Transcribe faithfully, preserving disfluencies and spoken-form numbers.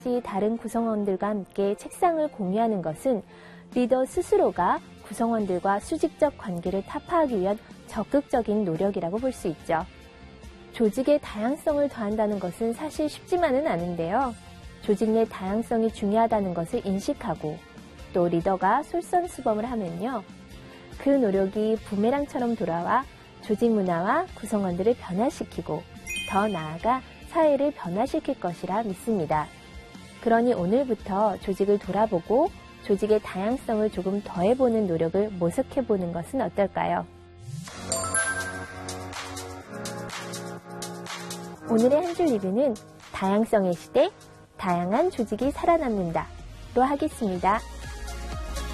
다른 구성원들과 함께 책상을 공유하는 것은 리더 스스로가 구성원들과 수직적 관계를 타파하기 위한 적극적인 노력이라고 볼 수 있죠. 조직의 다양성을 더한다는 것은 사실 쉽지만은 않은데요. 조직 내 다양성이 중요하다는 것을 인식하고 또 리더가 솔선수범을 하면요. 그 노력이 부메랑처럼 돌아와 조직 문화와 구성원들을 변화시키고 더 나아가 사회를 변화시킬 것이라 믿습니다. 그러니 오늘부터 조직을 돌아보고 조직의 다양성을 조금 더해보는 노력을 모색해보는 것은 어떨까요? 오늘의 한 줄 리뷰는 다양성의 시대, 다양한 조직이 살아남는다 로 하겠습니다.